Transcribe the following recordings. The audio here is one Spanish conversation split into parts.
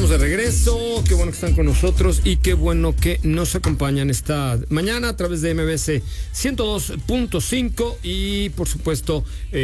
estamos de regreso, qué bueno que están con nosotros y qué bueno que nos acompañan esta mañana a través de MBS 102.5 y por supuesto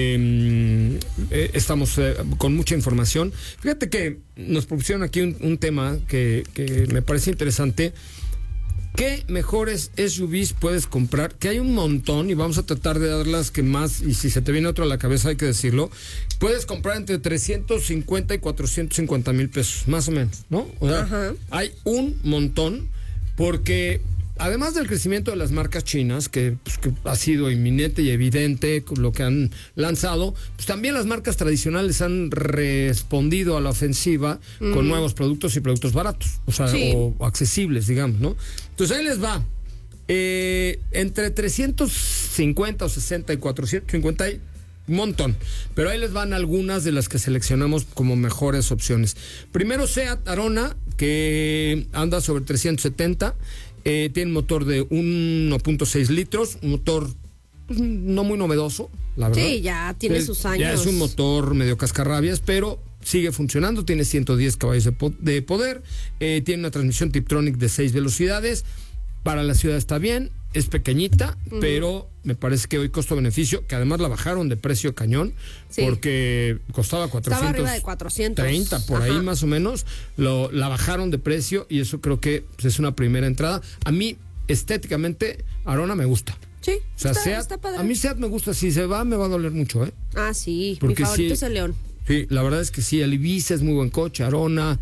estamos con mucha información. Fíjate que nos propusieron aquí un tema que me parece interesante. ¿Qué mejores SUVs puedes comprar? Que hay un montón y vamos a tratar de dar las que más, y si se te viene otro a la cabeza hay que decirlo. Puedes comprar entre 350 y 450 mil pesos, más o menos, ¿no? O sea, hay un montón porque además del crecimiento de las marcas chinas, que ha sido inminente y evidente con lo que han lanzado, pues también las marcas tradicionales han respondido a la ofensiva con nuevos productos y productos baratos, o sea, o accesibles, digamos, ¿no? Entonces ahí les va. Entre 350 o 60 y 450 hay un montón, pero ahí les van algunas de las que seleccionamos como mejores opciones. Primero, Seat Arona, que anda sobre 370. Tiene un motor de 1.6 litros, un motor pues, no muy novedoso, la verdad. Sí, ya tiene sus años. Ya es un motor medio cascarrabias, pero sigue funcionando, tiene 110 caballos de poder, tiene una transmisión Tiptronic de 6 velocidades, para la ciudad está bien, es pequeñita, pero me parece que hoy costo-beneficio, que además la bajaron de precio cañón, porque costaba 400. Estaba arriba de 430, por ahí más o menos, la bajaron de precio y eso creo que pues, es una primera entrada. A mí, estéticamente, Arona me gusta. Sí, o sea, está padre. A mí Seat me gusta, si se va, me va a doler mucho, ¿eh? Ah, sí, porque mi favorito es el León. Sí, la verdad es que sí, el Ibiza es muy buen coche, Arona,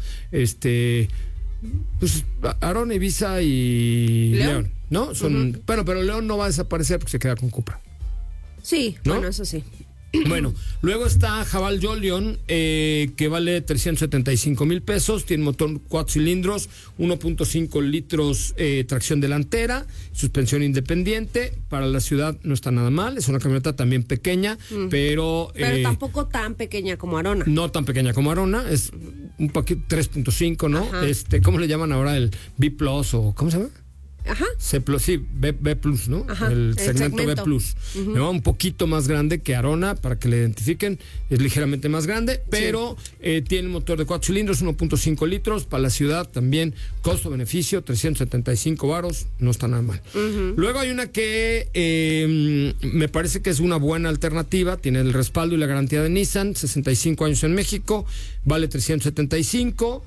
pues Arona, Ibiza y León, ¿no? Son, bueno, pero León no va a desaparecer porque se queda con Cupra. Sí, ¿no? Bueno, eso sí. Bueno, luego está Haval Jolion, que vale 375 mil pesos, tiene motor 4 cilindros, 1.5 litros, tracción delantera, suspensión independiente, para la ciudad no está nada mal, es una camioneta también pequeña, pero tampoco tan pequeña como Arona. No tan pequeña como Arona, es un poquito 3.5, ¿no? Ajá. ¿Cómo le llaman ahora? El B Plus o ¿cómo se llama? Ajá. B Plus, ¿no? Ajá, el segmento B Plus. ¿No? Un poquito más grande que Arona, para que le identifiquen, es ligeramente más grande, pero tiene un motor de 4 cilindros, 1.5 litros, para la ciudad también, costo-beneficio, 375 varos, no está nada mal. Luego hay una que me parece que es una buena alternativa, tiene el respaldo y la garantía de Nissan, 65 años en México, vale 375,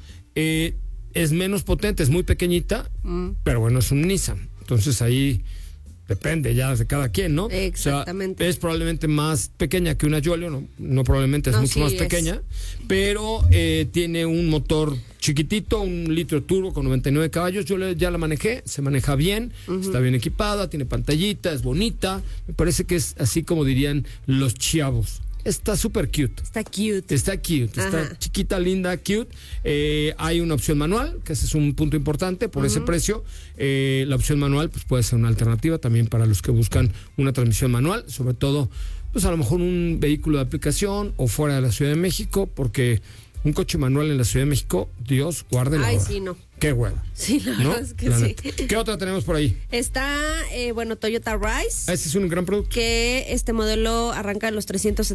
es menos potente, es muy pequeñita, pero bueno, es un Nissan. Entonces ahí depende ya de cada quien, ¿no? Exactamente. O sea, es probablemente más pequeña que una Jolion, no probablemente, es mucho más pequeña, pero tiene un motor chiquitito, 1 litro turbo con 99 caballos. Yo ya la manejé, se maneja bien, está bien equipada, tiene pantallita, es bonita. Me parece que es así como dirían los chavos. Está súper cute. Está cute. Está chiquita, linda, cute. Hay una opción manual, que ese es un punto importante por ese precio. La opción manual pues puede ser una alternativa también para los que buscan una transmisión manual, sobre todo, pues a lo mejor un vehículo de aplicación o fuera de la Ciudad de México, porque un coche manual en la Ciudad de México, Dios guarde la hora. Sí, no. Qué hueva. Sí, la verdad es que sí. ¿Qué otra tenemos por ahí? Está, Toyota Rise. Ese es un gran producto. Que este modelo arranca en los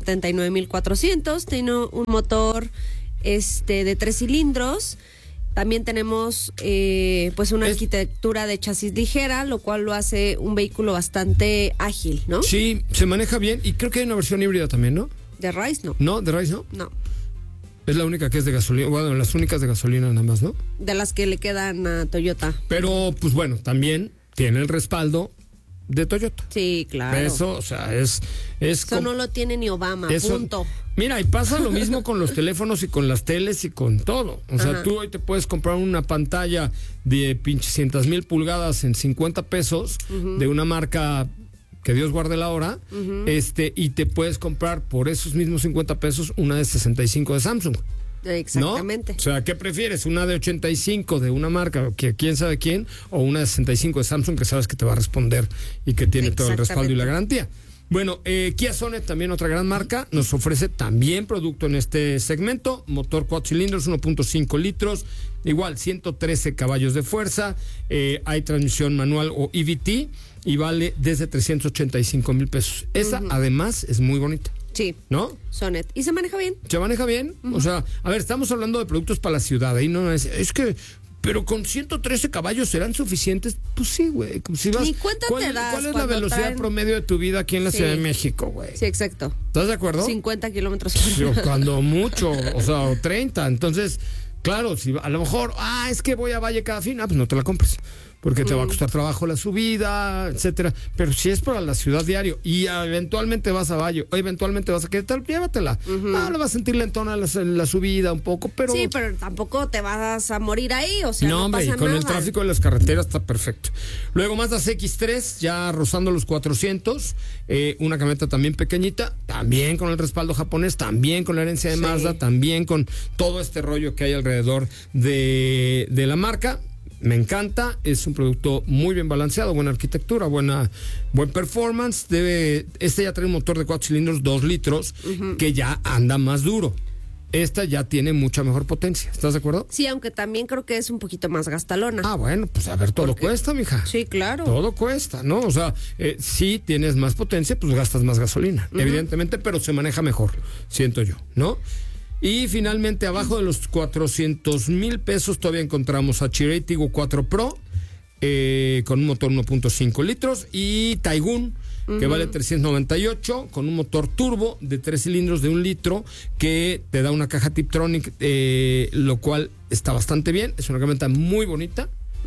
379,400. Tiene un motor de 3 cilindros. También tenemos una arquitectura de chasis ligera, lo cual lo hace un vehículo bastante ágil, ¿no? Sí, se maneja bien y creo que hay una versión híbrida también, ¿no? De Rise no. ¿No? ¿De Rise no? No. Es la única que es de gasolina, bueno, las únicas de gasolina nada más, ¿no? De las que le quedan a Toyota. Pero, pues bueno, también tiene el respaldo de Toyota. Sí, claro. Eso, o sea, eso no lo tiene ni Obama, punto. Mira, y pasa lo mismo con los teléfonos y con las teles y con todo. O sea, tú hoy te puedes comprar una pantalla de pinches 100,000 pulgadas en 50 pesos de una marca que Dios guarde la hora, y te puedes comprar por esos mismos 50 pesos una de 65 de Samsung. Exactamente. ¿No? O sea, ¿qué prefieres? ¿Una de 85 de una marca que quién sabe quién? ¿O una de 65 de Samsung que sabes que te va a responder y que tiene todo el respaldo y la garantía? Bueno, Kia Sonet, también otra gran marca, nos ofrece también producto en este segmento, motor 4 cilindros, 1.5 litros, igual 113 caballos de fuerza, hay transmisión manual o EVT y vale desde 385 mil pesos. Esa además es muy bonita. Sí. ¿No? Sonet. ¿Y se maneja bien? ¿Se maneja bien? O sea, a ver, estamos hablando de productos para la ciudad. Ahí no es que... Pero con 113 caballos serán suficientes. Pues sí, güey. Si vas, Ni cuenta te das ¿Cuál es la cuando velocidad promedio de tu vida aquí en la Ciudad de México, güey? Sí, exacto. ¿Estás de acuerdo? 50 kilómetros por hora. Cuando mucho, o sea, o 30. Entonces, claro, si a lo mejor, es que voy a Valle cada fin, pues no te la compres. Porque te va a costar trabajo la subida, etcétera. Pero si es para la ciudad diario y eventualmente vas a Valle, o eventualmente vas a Querétaro, llévatela. Lo vas a sentir lentona la subida un poco, pero... Sí, pero tampoco te vas a morir ahí, o sea, no hombre, pasa y con nada. el tráfico de las carreteras está perfecto. Luego Mazda CX-3, ya rozando los 400, una camioneta también pequeñita, también con el respaldo japonés, también con la herencia de Mazda, también con todo este rollo que hay alrededor de la marca. Me encanta, es un producto muy bien balanceado, buena arquitectura, buen performance. Este ya trae un motor de 4 cilindros, 2 litros, que ya anda más duro. Esta ya tiene mucha mejor potencia, ¿estás de acuerdo? Sí, aunque también creo que es un poquito más gastalona. Bueno, pues a ver, todo cuesta, mija. Sí, claro. Todo cuesta, ¿no? O sea, si tienes más potencia, pues gastas más gasolina, evidentemente, pero se maneja mejor, siento yo, ¿no? Y finalmente, abajo de los 400,000 pesos, todavía encontramos a Chery Tiggo 4 Pro, con un motor 1.5 litros, y Taigun, que vale 398, con un motor turbo de 3 cilindros de 1 litro, que te da una caja Tiptronic, lo cual está bastante bien. Es una camioneta muy bonita.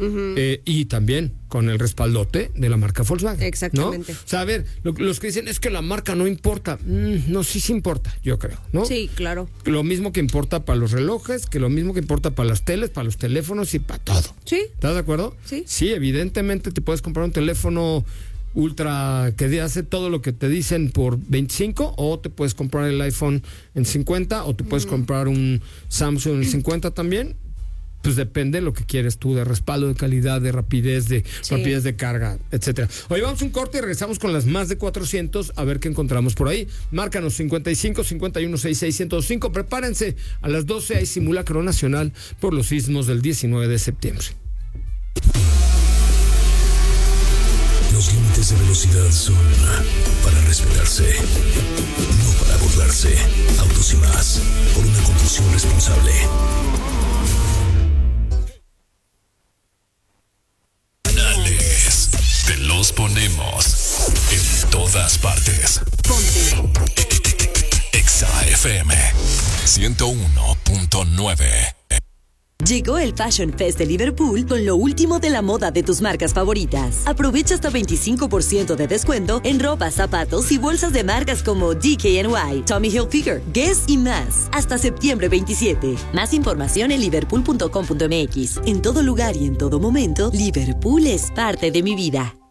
Y también con el respaldote de la marca Volkswagen. Exactamente. ¿No? O sea, a ver, los que dicen es que la marca no importa. No, sí importa, yo creo, ¿no? Sí, claro. Lo mismo que importa para los relojes, que lo mismo que importa para las teles, para los teléfonos y para todo. Sí. ¿Estás de acuerdo? Sí. Sí, evidentemente te puedes comprar un teléfono ultra que hace todo lo que te dicen por 25, o te puedes comprar el iPhone en 50, o te puedes comprar un Samsung en 50 también. Pues depende de lo que quieres tú, de respaldo, de calidad, de rapidez de carga, etcétera. Hoy vamos a un corte y regresamos con las más de 400 a ver qué encontramos por ahí. Márcanos 55 51 66 105. Prepárense, a las 12 hay simulacro nacional por los sismos del 19 de septiembre. Los límites de velocidad son para respetarse, no para burlarse. Autos y más, por una conducción responsable. Te los ponemos en todas partes. Ponte Exa FM 101.9. Llegó el Fashion Fest de Liverpool con lo último de la moda de tus marcas favoritas. Aprovecha hasta 25% de descuento en ropa, zapatos y bolsas de marcas como DKNY, Tommy Hilfiger, Guess y más. Hasta septiembre 27. Más información en liverpool.com.mx. En todo lugar y en todo momento, Liverpool es parte de mi vida.